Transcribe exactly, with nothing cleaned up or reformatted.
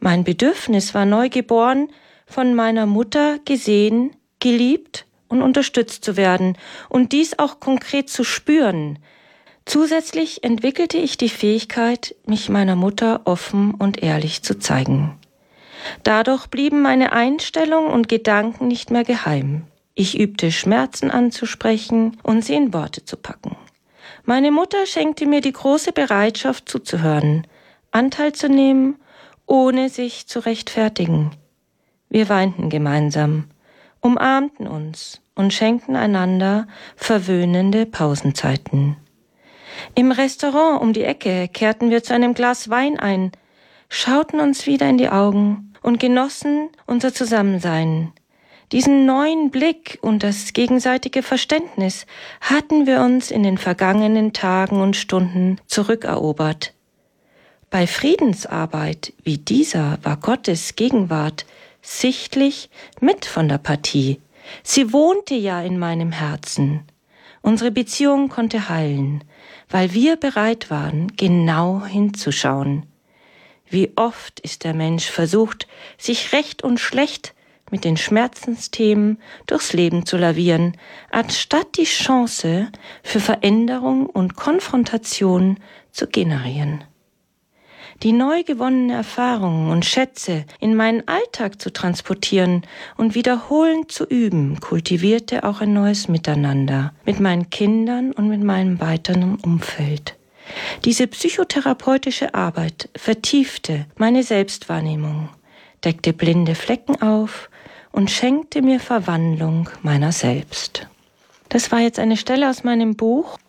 Mein Bedürfnis war neu geboren, von meiner Mutter gesehen, geliebt und unterstützt zu werden und dies auch konkret zu spüren. Zusätzlich entwickelte ich die Fähigkeit, mich meiner Mutter offen und ehrlich zu zeigen. Dadurch blieben meine Einstellungen und Gedanken nicht mehr geheim. Ich übte Schmerzen anzusprechen und sie in Worte zu packen. Meine Mutter schenkte mir die große Bereitschaft zuzuhören, Anteil zu nehmen, ohne sich zu rechtfertigen. Wir weinten gemeinsam, umarmten uns und schenkten einander verwöhnende Pausenzeiten. Im Restaurant um die Ecke kehrten wir zu einem Glas Wein ein, schauten uns wieder in die Augen und genossen unser Zusammensein. Diesen neuen Blick und das gegenseitige Verständnis hatten wir uns in den vergangenen Tagen und Stunden zurückerobert. Bei Friedensarbeit wie dieser war Gottes Gegenwart sichtlich mit von der Partie. Sie wohnte ja in meinem Herzen. Unsere Beziehung konnte heilen, weil wir bereit waren, genau hinzuschauen. Wie oft ist der Mensch versucht, sich recht und schlecht mit den Schmerzensthemen durchs Leben zu lavieren, anstatt die Chance für Veränderung und Konfrontation zu generieren. Die neu gewonnenen Erfahrungen und Schätze in meinen Alltag zu transportieren und wiederholend zu üben, kultivierte auch ein neues Miteinander mit meinen Kindern und mit meinem weiteren Umfeld. Diese psychotherapeutische Arbeit vertiefte meine Selbstwahrnehmung, deckte blinde Flecken auf und schenkte mir Verwandlung meiner selbst. Das war jetzt eine Stelle aus meinem Buch